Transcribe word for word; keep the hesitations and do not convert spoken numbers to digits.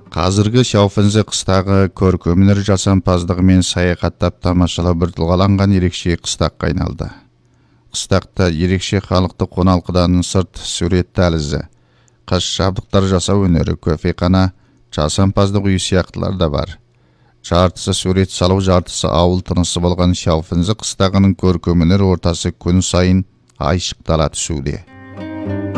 Қазіргі Шауфензе қыстағы көркемөнер жасампаздығымен саяхаттап тамашалау біртұлғаланған ерекше қыстаққа айналды. Қыстақта ерекше халықты қоналқыдан сырт сурет дәлізі, қыш жабдықтар жасау өнері, көфейхана, жасампаздық үй сияқтылар да бар. Жартысы сурет салу, жартысы ауыл тынысы болған Шауфензе қыстағының көркемөнер ортасы күн сайын айшықтала түсуде.